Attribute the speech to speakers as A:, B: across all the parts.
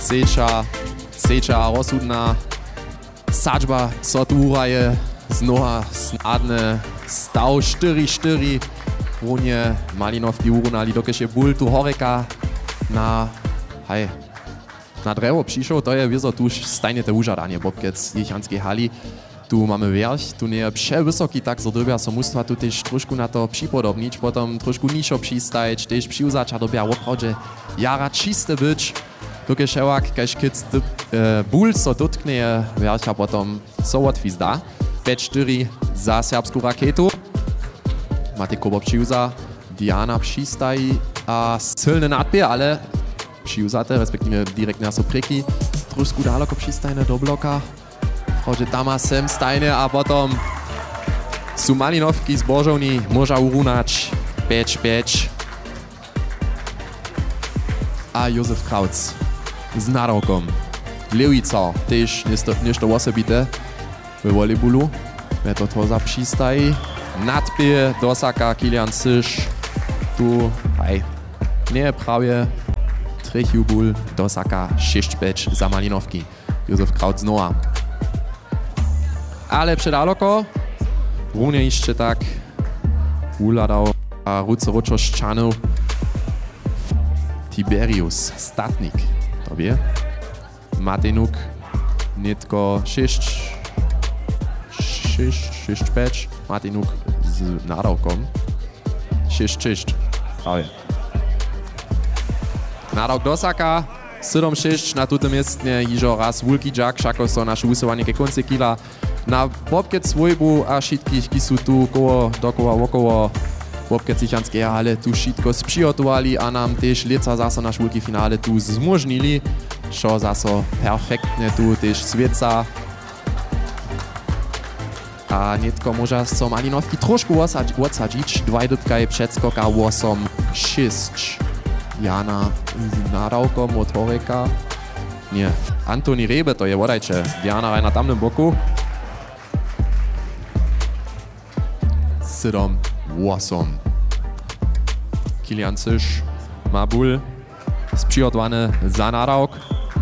A: Seča a rozsudna sadžba so tu uraje z noha snadne stav 4-4 runie Malinovki urunali, dokež je bul tu horeka na drevo přišel, to je vizo tuž stajne te užadanie bobkec jichanskej hali. Tu mamy wierch, tu nie je przewysoki, tak so dobia so mustwa tu też troszkę na to připodobnić, potom troszkę niżo přistajeć, też přiuzać a dobia oprawdzie jara čiste być. Dokež evak, kaž kic bul so dotkne wiercha, potom so odfizda. 5-4 za serbsku raketu. Matej Kobo přiuza, Diana přistají a silny nadběr, ale přiuzate, respektive direkt na sopreky. Trošku daleko přistajne do bloka. Chodže tam sem stajne a potom sú Malinovky z Božovny, môža urunač 5-5. A Josef Krauc z narokom. Lewica też nešto osobite w volejbolu. Meto to zapřistají. Nadbie dosaka Kilian Syš. Tu nie je prawie tretiu bul dosaka 6-5 za Malinovky. Josef Krauc znova. Ale předaloko runie jeszcze tak uladał a ruce Ročoščanov Tiberius Statnik. Tobie Matejnuk nitko 6-5 Matejnuk z nadawkom 6-6 prawie. Nadawk dosaka 7-6 na tutem miestnie iżo raz wulki jack šako so naše usuwanie ke konce kila na bobkec svojbu a šitkých, ki sú tu dokoła bobkec jichanskej hale tu šitko spřihotovali a nám tež lica zaso na švulky finále tu zmožnili, čo zaso perfektne tu tež svieca. A netko môža so Malinovky trošku odsadzić, dvajdotkaj předskoka 8-6. Jana z nadawkom od horeka. Nie, Antoni Rebe to je vodajče. Diana aj na tamnym boku. 7-8. Kilian Syš má bul spřihotovaný za nadawk.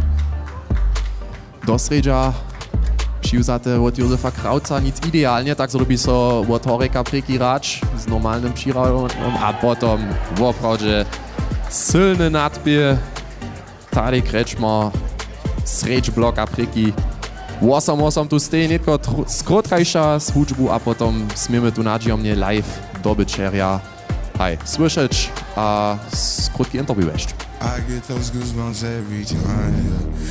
A: Do sredža přiuzate od Josefa Krauca nic ideálne, tak zrobí so od horeka prekýrač s normálnym přihradom a potom opravdu silny nadbie. Tady Krečmar sredž blok a preky 8-8 tu stej netko skrotkajša z hudžbu a potom smieme tu nadžijomne live do večeria słyšeć a skrotki interview ešte. I get those goosebumps every time.